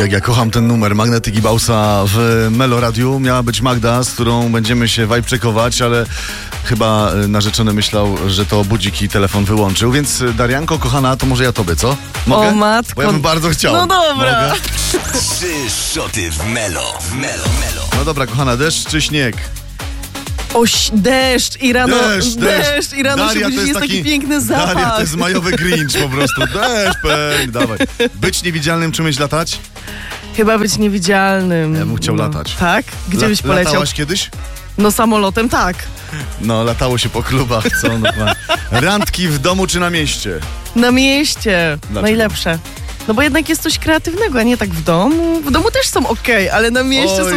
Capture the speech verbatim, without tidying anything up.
jak ja kocham ten numer Magnetyki Bausa w Melo Radiu. Miała być Magda, z którą będziemy się wajprzekować, ale chyba narzeczony myślał, że to budzik i telefon wyłączył, więc Darianko, kochana, to może ja tobie, co? Mogę? O matko. Bo ja bym bardzo chciał. No dobra. Mogę? Trzy szoty w Melo. W Melo. Melo. No dobra, kochana, deszcz czy śnieg? Oś, deszcz i rano, Deszcz, deszcz. deszcz i rano Daria, się budzisz, to jest taki, piękny zapach. Daria, to jest majowy Grinch po prostu. Deszcz, pęk, dawaj. Być niewidzialnym, czy umieć latać? Chyba być niewidzialnym. Ja bym chciał no. latać. Tak? Gdzie La- byś poleciał? Latałaś kiedyś? No samolotem tak. No, latało się po klubach, co? No, randki w domu czy na mieście? Na mieście. Dlaczego? Najlepsze. No bo jednak jest coś kreatywnego, a nie tak w domu. W domu też są okej, ale na mieście Oj, są